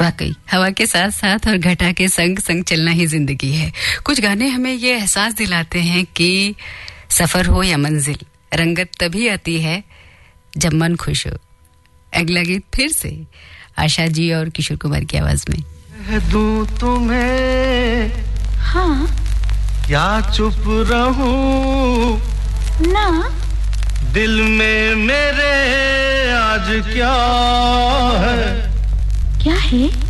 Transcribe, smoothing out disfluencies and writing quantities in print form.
वाकई हवा के साथ साथ और घटा के संग संग चलना ही जिंदगी है। कुछ गाने हमें ये एहसास दिलाते हैं कि सफर हो या मंजिल, रंगत तभी आती है जब मन खुश हो। अगला गीत फिर से आशा जी और किशोर कुमार की आवाज में। दूं तुम्हें हाँ क्या चुप रहूं ना, दिल में मेरे आज क्या है क्या है